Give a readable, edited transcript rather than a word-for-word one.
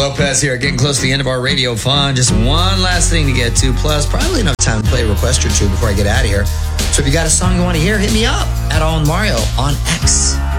Lopez here, getting close to the end of our radio fun. Just one last thing to get to, plus probably enough time to play a request or two before I get out of here. So if you got a song you want to hear, hit me up at All in Mario on X.